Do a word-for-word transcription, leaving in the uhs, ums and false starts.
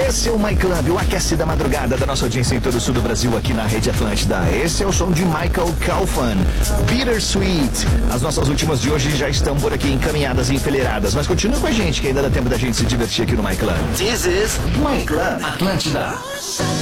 Esse é o My Club, o aquece da madrugada da nossa audiência em todo o sul do Brasil, aqui na Rede Atlântida. Esse é o som de Michael Kaufman, Bittersweet. As nossas últimas de hoje já estão por aqui encaminhadas e enfileiradas, mas continua com a gente que ainda dá tempo da gente se divertir aqui no My Club. This is My Club Atlântida.